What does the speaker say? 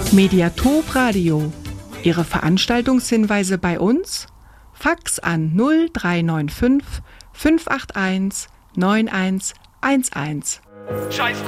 Mediatop Radio. Ihre Veranstaltungshinweise bei uns? Fax an 0395 581 9111. Scheiß